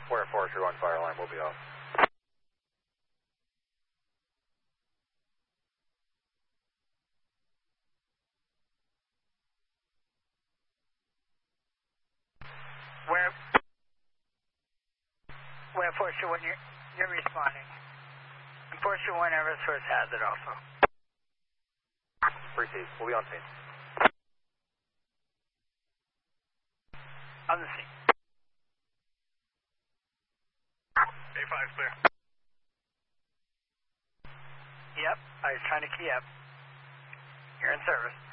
We're at Forestry 1 fire line, we'll be off. Where Forestry 1, you're responding. And Forestry 1, Eversource has it also. Proceed, we'll be on scene. On the scene. A5 clear. Yep, I was trying to key up. You're in service.